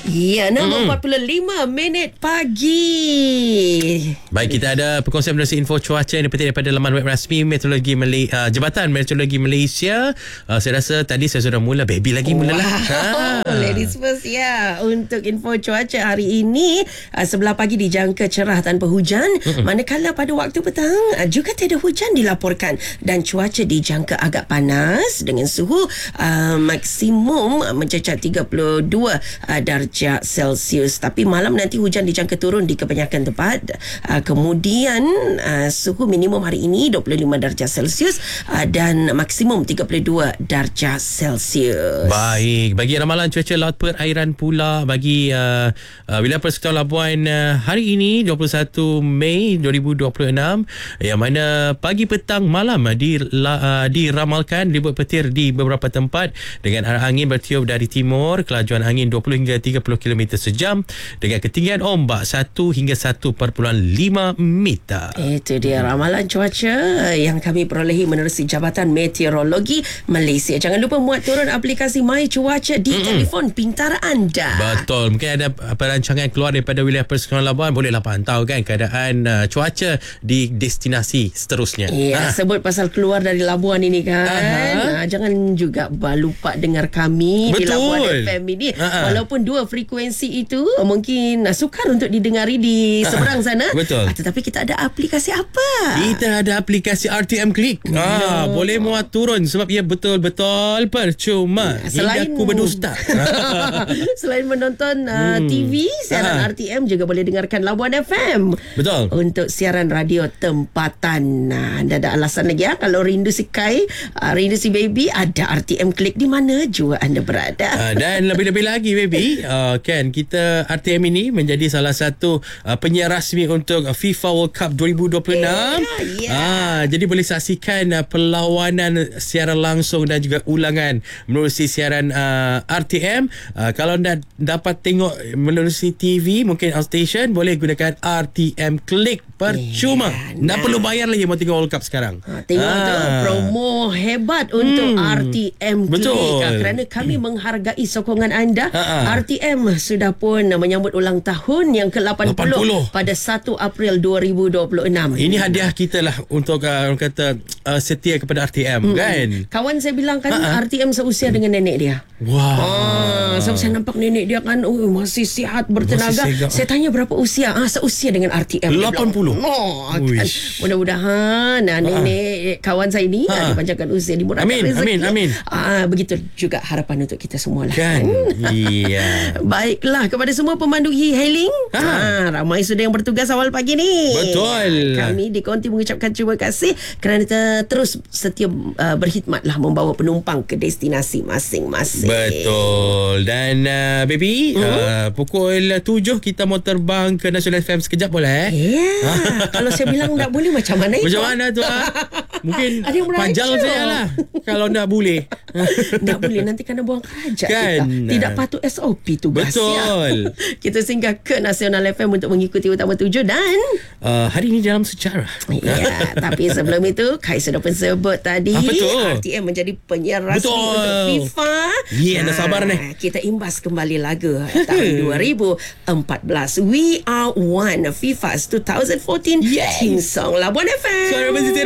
Ya, 6.45 minit pagi. Baik, kita ada perkongsian berdasar info cuaca yang dipetik daripada laman web rasmi Jabatan Meteorologi Malaysia. Saya rasa tadi saya sudah mula, baby lagi mulalah. Ladies first ya. Untuk info cuaca hari ini, sebelah pagi dijangka cerah tanpa hujan, manakala pada waktu petang juga tiada hujan dilaporkan dan cuaca dijangka agak panas dengan suhu maksimum mencecah 32 darjah Celsius. Tapi malam nanti hujan dijangka turun di kebanyakan tempat. Kemudian suhu minimum hari ini 25 darjah Celsius dan maksimum 32 darjah Celsius. Baik, bagi ramalan cuaca laut perairan pula bagi wilayah Persekutuan Labuan hari ini 21 Mei 2026, yang mana pagi petang malam diramalkan dibuat petir di beberapa tempat dengan arah angin bertiup dari timur, kelajuan angin 20 hingga 30 km sejam dengan ketinggian ombak 1 hingga 1.5 meter. Itu dia ramalan cuaca yang kami perolehi menerusi Jabatan Meteorologi Malaysia. Jangan lupa muat turun aplikasi My Cuaca di telefon pintar anda. Betul. Mungkin ada perancangan keluar daripada wilayah Persekutuan Labuan, bolehlah pantau kan keadaan cuaca di destinasi seterusnya. Ya, sebut pasal keluar dari Labuan ini kan. Jangan juga lupa dengar kami di Labuan FM ini. Walaupun dua frekuensi itu mungkin sukar untuk didengari di seberang sana. Betul. Tetapi kita ada aplikasi apa? Kita ada aplikasi RTM Click. Boleh muat turun sebab ia betul-betul percuma. Hingga aku berdusta. Selain menonton TV, siaran RTM juga boleh dengarkan Labuan FM. Betul. Untuk siaran radio tempatan. Anda ada alasan lagi ya. Kalau rindu si Kai, rindu si baby, ada RTM Click di mana jua anda berada. Dan lebih-lebih lagi baby, kan kita RTM ini menjadi salah satu penyiar rasmi untuk FIFA World Cup 2026. Jadi boleh saksikan perlawanan siaran langsung dan juga ulangan menerusi siaran RTM. Kalau anda dapat tengok menerusi TV, mungkin outstation, boleh gunakan RTM Click percuma. Tak perlu bayar lagi mau tengok World Cup sekarang. Tengok tu promo hebat untuk RTM Click. Betul. Kerana kami menghargai sokongan anda. RTM sudah pun menyambut ulang tahun yang ke-80 pada 1 April 2026. Ini hadiah kita lah untuk orang kata setia kepada RTM kan. Kawan saya bilang kan RTM seusia dengan nenek dia. Sebab saya nampak nenek dia kan masih sihat, bertenaga. Saya tanya berapa usia? Seusia dengan RTM. 80. Kan. Mudah-mudahan nenek kawan saya ini dipanjangkan usia, dimurahkan rezeki. Amin. Begitu juga harapan untuk kita semua lah kan. Iya. Baiklah, kepada semua pemandu e-hailing, ramai sudah yang bertugas awal pagi ni. Betul. Kami di Konti mengucapkan terima kasih kerana terus setia berkhidmatlah membawa penumpang ke destinasi masing-masing. Betul. Dan baby, pukul 7 kita mau terbang ke National FM sekejap boleh? Kalau saya bilang tak boleh, macam mana itu? Macam mana tu? Mungkin panjang saya lah. Kalau tak boleh. Tak boleh, nanti kena buang kerajaan kan? kita. Tidak patut SOP tugas. Betul. Kita singgah ke Nasional FM untuk mengikuti Utama 7 dan hari ini dalam sejarah. Tapi sebelum itu Kai sudah pun sebut tadi RTM menjadi penyiar rasmi untuk FIFA. Dah sabar ni. Kita imbas kembali lagu tahun 2014, We Are One, FIFA's 2014 Team Song Labuan FM. Suara